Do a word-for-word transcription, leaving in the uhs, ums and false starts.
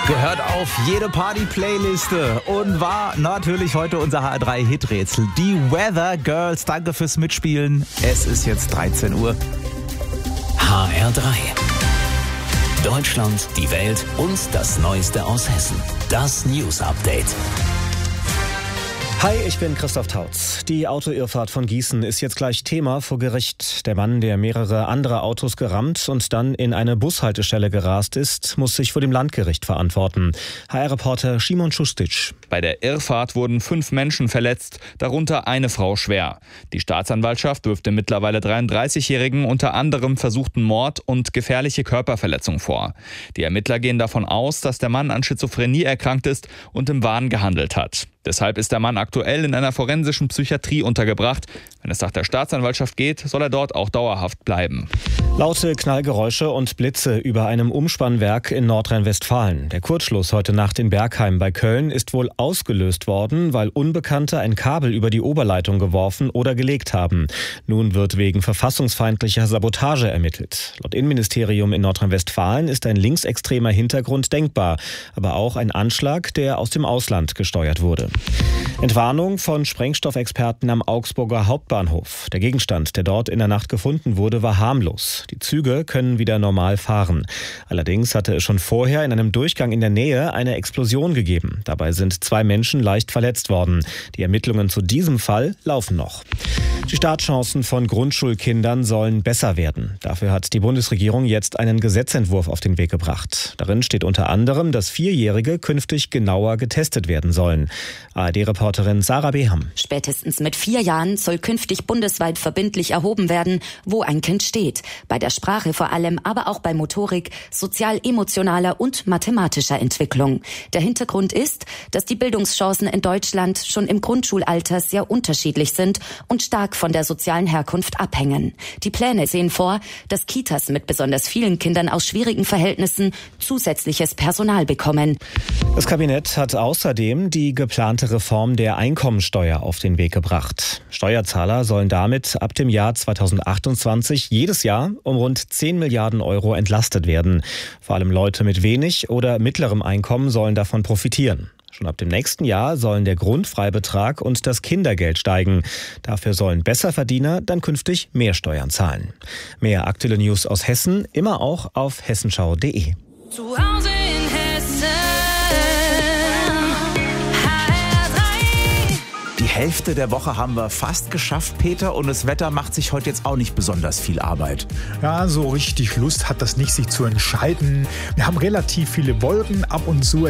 Gehört auf jede Party-Playliste und war natürlich heute unser H R drei Hiträtsel. Die Weather Girls, danke fürs Mitspielen. Es ist jetzt dreizehn Uhr. H R drei. Deutschland, die Welt und das Neueste aus Hessen. Das News Update. Hi, ich bin Christoph Tautz. Die Autoirrfahrt von Gießen ist jetzt gleich Thema vor Gericht. Der Mann, der mehrere andere Autos gerammt und dann in eine Bushaltestelle gerast ist, muss sich vor dem Landgericht verantworten. H R-Reporter Szymon Schustic. Bei der Irrfahrt wurden fünf Menschen verletzt, darunter eine Frau schwer. Die Staatsanwaltschaft wirft dem mittlerweile dreiunddreißigjährigen unter anderem versuchten Mord und gefährliche Körperverletzung vor. Die Ermittler gehen davon aus, dass der Mann an Schizophrenie erkrankt ist und im Wahn gehandelt hat. Deshalb ist der Mann aktuell in einer forensischen Psychiatrie untergebracht. Wenn es nach der Staatsanwaltschaft geht, soll er dort auch dauerhaft bleiben. Laute Knallgeräusche und Blitze über einem Umspannwerk in Nordrhein-Westfalen. Der Kurzschluss heute Nacht in Bergheim bei Köln ist wohl ausgelöst worden, weil Unbekannte ein Kabel über die Oberleitung geworfen oder gelegt haben. Nun wird wegen verfassungsfeindlicher Sabotage ermittelt. Laut Innenministerium in Nordrhein-Westfalen ist ein linksextremer Hintergrund denkbar, aber auch ein Anschlag, der aus dem Ausland gesteuert wurde. Entwarnung von Sprengstoffexperten am Augsburger Hauptbahnhof. Der Gegenstand, der dort in der Nacht gefunden wurde, war harmlos. Die Züge können wieder normal fahren. Allerdings hatte es schon vorher in einem Durchgang in der Nähe eine Explosion gegeben. Dabei sind zwei Menschen leicht verletzt worden. Die Ermittlungen zu diesem Fall laufen noch. Die Startchancen von Grundschulkindern sollen besser werden. Dafür hat die Bundesregierung jetzt einen Gesetzentwurf auf den Weg gebracht. Darin steht unter anderem, dass Vierjährige künftig genauer getestet werden sollen. A R D-Reporterin Sarah Beham. Spätestens mit vier Jahren soll künftig bundesweit verbindlich erhoben werden, wo ein Kind steht. Bei der Sprache vor allem, aber auch bei Motorik, sozial-emotionaler und mathematischer Entwicklung. Der Hintergrund ist, dass die Bildungschancen in Deutschland schon im Grundschulalter sehr unterschiedlich sind und stark von der sozialen Herkunft abhängen. Die Pläne sehen vor, dass Kitas mit besonders vielen Kindern aus schwierigen Verhältnissen zusätzliches Personal bekommen. Das Kabinett hat außerdem die geplante Reform der Einkommensteuer auf den Weg gebracht. Steuerzahler sollen damit ab dem Jahr zweitausendachtundzwanzig jedes Jahr um rund zehn Milliarden Euro entlastet werden. Vor allem Leute mit wenig oder mittlerem Einkommen sollen davon profitieren. Schon ab dem nächsten Jahr sollen der Grundfreibetrag und das Kindergeld steigen. Dafür sollen Besserverdiener dann künftig mehr Steuern zahlen. Mehr aktuelle News aus Hessen immer auch auf hessenschau punkt de. Zu Hause in Hessen. Die Hälfte der Woche haben wir fast geschafft, Peter, und das Wetter macht sich heute jetzt auch nicht besonders viel Arbeit. Ja, so richtig Lust hat das nicht, sich zu entscheiden. Wir haben relativ viele Wolken, ab und zu